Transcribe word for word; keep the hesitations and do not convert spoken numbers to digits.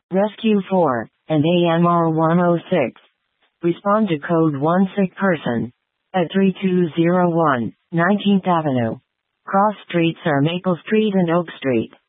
Rescue four, and A M R one oh six. Respond to code one sick person. At three two zero one, nineteenth Avenue. Cross streets are Maple Street and Oak Street.